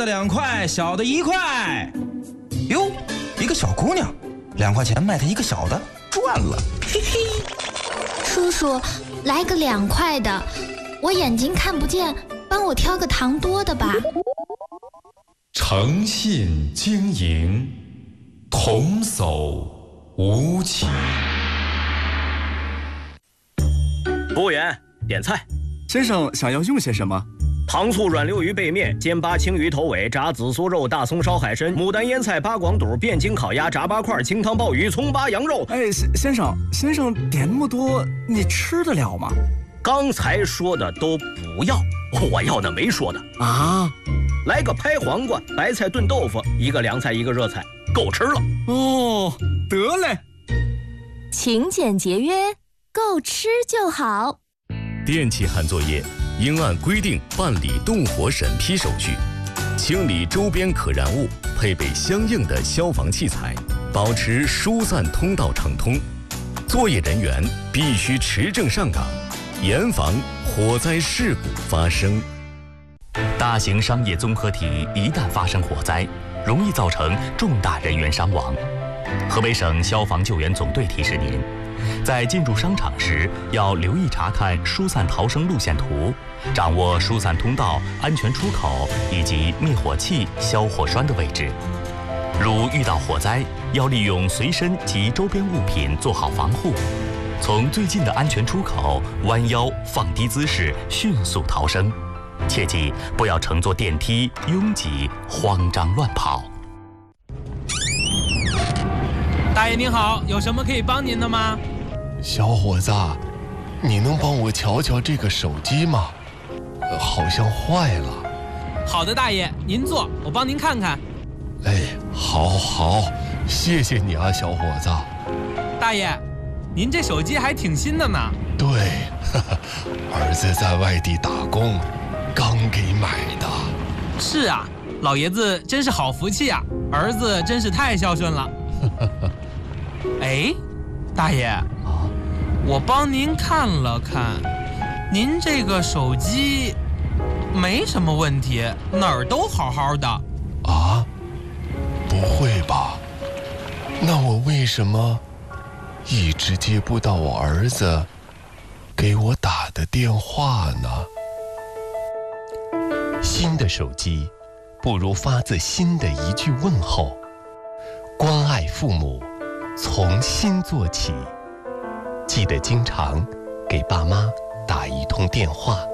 的2块，小的1块。哟，一个小姑娘，2块钱卖她一个小的，赚了，嘿嘿。 叔叔，来个2块的，我眼睛看不见，帮我挑个糖多的吧。 诚信经营，童叟无欺。 服务员，点菜。 先生想要用些什么？ 糖醋软溜鱼背面、煎巴青鱼头尾、炸紫苏肉、大葱烧海参、牡丹腌菜、八广肚、汴京烤鸭、炸八块、清汤鲍鱼、葱巴羊肉。 哎，先生点那么多，你吃得了吗？ 刚才说的都不要，我要的没说的啊。 来个拍黄瓜、白菜炖豆腐，一个凉菜一个热菜，够吃了。 哦，得嘞。 勤俭节约，够吃就好。 电气焊作业应按规定办理动火审批手续，清理周边可燃物，配备相应的消防器材，保持疏散通道畅通。作业人员必须持证上岗，严防火灾事故发生。 大型商业综合体一旦发生火灾，容易造成重大人员伤亡。河北省消防救援总队提示您，在进入商场时要留意查看疏散逃生路线图，掌握疏散通道、安全出口以及灭火器、消火栓的位置。如遇到火灾，要利用随身及周边物品做好防护，从最近的安全出口弯腰放低姿势迅速逃生。切记不要乘坐电梯拥挤慌张乱跑。 大爷您好，有什么可以帮您的吗？ 小伙子，你能帮我瞧瞧这个手机吗？好像坏了。 好的，大爷，您坐，我帮您看看。 哎，好，谢谢你啊，小伙子。 大爷，您这手机还挺新的呢。 对，儿子在外地打工，刚给买的。 是啊，老爷子真是好福气啊，儿子真是太孝顺了。哎，大爷啊，我帮您看了看，您这个手机没什么问题，哪儿都好好的。 啊？不会吧？那我为什么一直接不到我儿子给我打的电话呢？新的手机不如发自心的一句问候，关爱父母，从心做起。记得经常给爸妈打一通电话。